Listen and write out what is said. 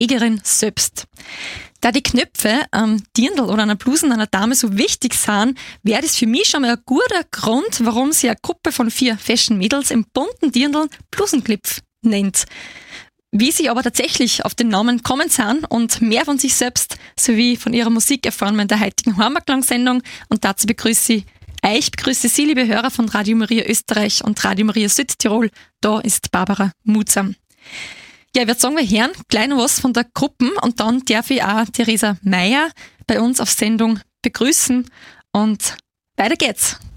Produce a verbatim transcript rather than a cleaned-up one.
Egerin selbst. Da die Knöpfe am Dirndl oder einer Blusen einer Dame so wichtig sind, wäre das für mich schon mal ein guter Grund, warum sie eine Gruppe von vier Fashion-Mädels im bunten Dirndl Blusenknipf nennt. Wie sie aber tatsächlich auf den Namen kommen sind und mehr von sich selbst sowie von ihrer Musik erfahren wir in der heutigen Heimatklang-Sendung. Und dazu begrüße ich euch, begrüße Sie, liebe Hörer von Radio Maria Österreich und Radio Maria Südtirol. Da ist Barbara Mutsam. Ja, ich würde sagen, wir hören gleich noch was von der Gruppe und dann darf ich auch Theresa Meier bei uns auf Sendung begrüßen und weiter geht's.